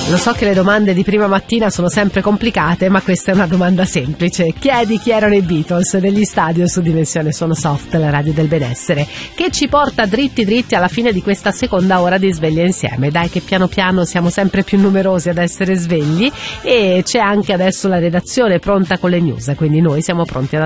Lo so che le domande di prima mattina sono sempre complicate, ma questa è una domanda semplice. Chiedi chi erano i Beatles degli Stadio su Dimensione Suono Soft, la radio del benessere, che ci porta dritti dritti alla fine di questa seconda ora di Sveglia Insieme. Dai che piano piano siamo sempre più numerosi ad essere svegli, e c'è anche adesso la redazione pronta con le news, quindi noi siamo pronti ad